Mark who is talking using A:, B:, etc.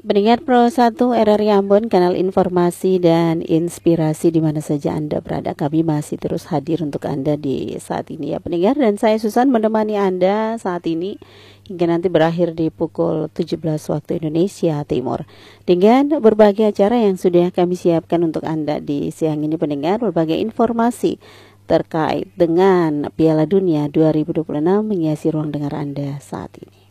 A: Pendengar Pro 1 RRI Ambon, kanal informasi dan inspirasi di mana saja Anda berada. Kami masih terus hadir untuk Anda di saat ini ya pendengar. Dan saya Susan menemani Anda saat ini hingga nanti berakhir di pukul 17 waktu Indonesia Timur. Dengan berbagai acara yang sudah kami siapkan untuk Anda di siang ini pendengar, berbagai informasi terkait dengan Piala Dunia 2026 menghiasi ruang dengar Anda saat ini.